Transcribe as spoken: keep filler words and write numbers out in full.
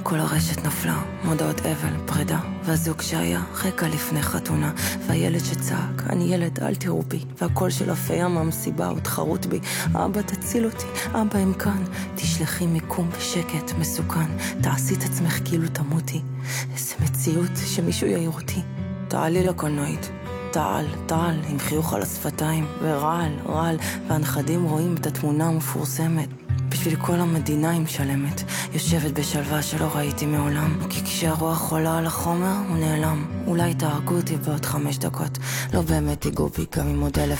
כל הרשת נפלה, מודעות אבל, פרידה, והזוג שהיה חיכה לפני חתונה, והילד שצעק, אני ילד, אל תראו בי, והקול של הפיה מהמסיבה עוד חרוט בי, אבא תציל אותי, אבא הם כאן, תשלחי מיקום בשקט, מסוכן, תעשי את עצמך כאילו תמותי, איזה מציאות שמישהו יעיר אותי, תעלי לקולנועית, תעל, תעל, עם חיוך על השפתיים, ורעל, רעל, והנכדים רואים את התמונה המפורסמת, בשביל כל המדינה היא משלמת, יושבת בשלווה שלא ראיתי מעולם, כי כשהרוח עולה על החומר הוא נעלם, אולי תהרגו אותי בעוד חמש דקות, לא באמת תיגעו בי גם עם עוד אלף